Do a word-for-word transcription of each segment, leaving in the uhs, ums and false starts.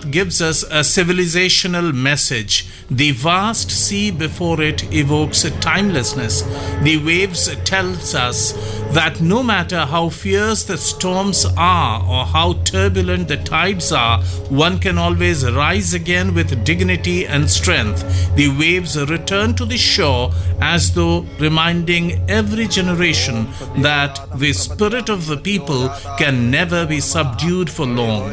gives us a civilizational message. The vast sea before it evokes a timelessness. The waves tells us that no matter how fierce the storms are or how turbulent the tides are, one can always rise again with dignity and strength. The waves return to the shore as though reminding every generation that the spirit of the people can never be subdued for long.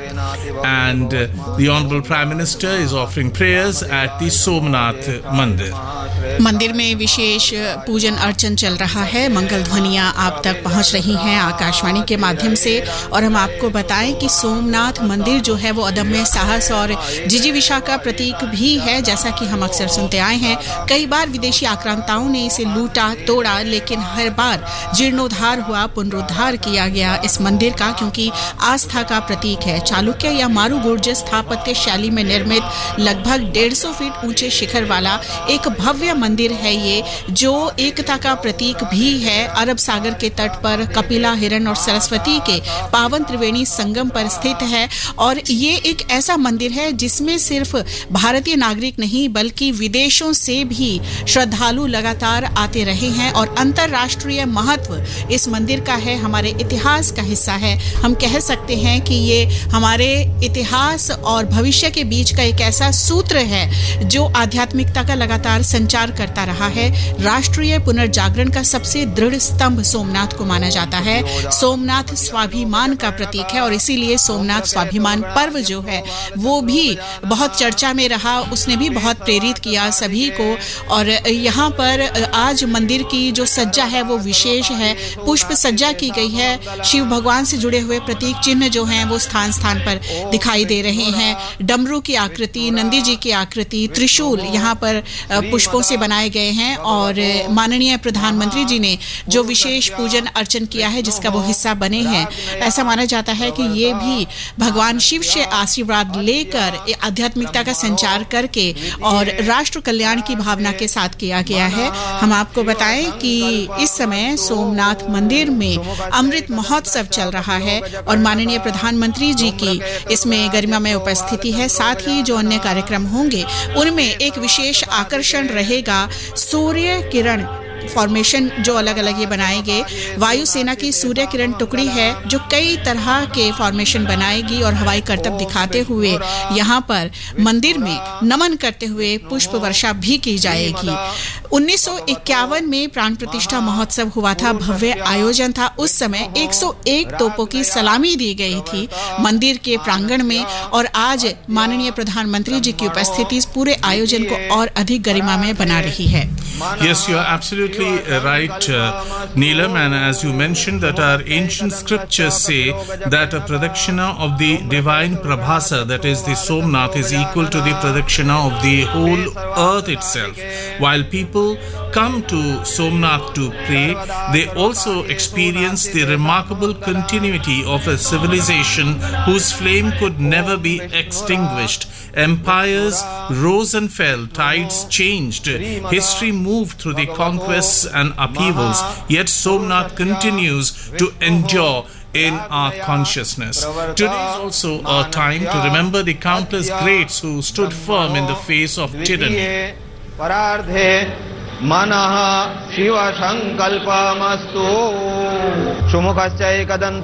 And uh, the Honorable Prime Minister is offering prayers at the Somnath Mandir. मंदिर में विशेष पूजन अर्चन चल रहा है। मंगल ध्वनियां आप तक पहुंच रही हैं आकाशवाणी के माध्यम से। और हम आपको बताएं कि सोमनाथ मंदिर जो है वो अदम्य साहस और जिजीविषा का प्रतीक भी है। जैसा कि हम अक्सर सुनते आए हैं, कई बार विदेशी आक्रांताओं ने इसे लूटा तोड़ा, लेकिन हर बार जीर्णोद्धार हुआ, पुनरुद्धार किया गया इस मंदिर का, क्योंकि आस्था का प्रतीक है। चालुक्य या मारूगुर्ज स्थापत्य शैली में निर्मित लगभग डेढ़ सौ फीट ऊंचे शिखर वाला एक भव्य मंदिर है ये, जो एकता का प्रतीक भी है। अरब सागर के तट पर कपिला, हिरण और सरस्वती के पावन त्रिवेणी संगम पर स्थित है। और ये एक ऐसा मंदिर है जिसमें सिर्फ भारतीय नागरिक नहीं बल्कि विदेशों से भी श्रद्धालु लगातार आते रहे हैं। और अंतर्राष्ट्रीय महत्व इस मंदिर का है, हमारे इतिहास का हिस्सा है। हम कह सकते हैं कि ये हमारे इतिहास और भविष्य के बीच का एक ऐसा सूत्र है जो आध्यात्मिकता का लगातार संचार करता रहा है। राष्ट्रीय पुनर्जागरण का सबसे दृढ़ स्तंभ सोमनाथ को माना जाता है। सोमनाथ स्वाभिमान का प्रतीक है और इसीलिए सोमनाथ स्वाभिमान पर्व जो है वो भी बहुत चर्चा में रहा। उसने भी बहुत प्रेरित किया सभी को। और यहाँ पर आज मंदिर की जो सज्जा है वो विशेष है। पुष्प सज्जा की गई है। शिव भगवान से जुड़े हुए प्रतीक चिन्ह जो हैं वो स्थान स्थान पर दिखाई दे रहे हैं। डमरू की आकृति, नंदी जी की आकृति, त्रिशूल यहाँ पर पुष्पों से बनाए गए हैं। और माननीय प्रधानमंत्री जी ने जो विशेष पूजन अर्चन किया है जिसका वो हिस्सा बने हैं, ऐसा माना जाता है कि ये भी भगवान शिव से आशीर्वाद लेकर आध्यात्मिकता का संचार करके और राष्ट्र कल्याण की भावना के साथ किया गया है। हम आपको बताएं कि इस समय सोमनाथ मंदिर में अमृत महोत्सव चल रहा है और माननीय प्रधानमंत्री जी की इसमें गरिमा में उपस्थिति है। साथ ही जो अन्य कार्यक्रम होंगे उनमें एक विशेष आकर्षण रहेगा। सूर्य किरण फॉर्मेशन जो अलग अलग ये बनाएंगे, वायुसेना की सूर्य किरण टुकड़ी है जो कई तरह के फॉर्मेशन बनाएगी और हवाई करतब दिखाते हुए यहाँ पर मंदिर में नमन करते हुए पुष्प वर्षा भी की जाएगी। उन्नीस सौ इक्यावन में प्राण प्रतिष्ठा महोत्सव हुआ था, भव्य आयोजन था। उस समय एक सौ एक तोपों की सलामी दी गई थी मंदिर के प्रांगण में। और आज माननीय प्रधानमंत्री जी की उपस्थिति पूरे आयोजन को और अधिक गरिमा में बना रही है। Yes, you are absolutely right, uh, Neelam, and as you mentioned that our ancient scriptures say that a pradakshina of the divine Prabhasa, that is the Somnath, is equal to the pradakshina of the whole earth itself. While people come to Somnath to pray, they also experience the remarkable continuity of a civilization whose flame could never be extinguished. Empires rose and fell, tides changed, history moved through the conquests and upheavals, yet Somnath continues to endure in our consciousness. Today is also a time to remember the countless greats who stood firm in the face of tyranny. मनः शिव संकल्पमस्तु सुमुखश्च एकदन्त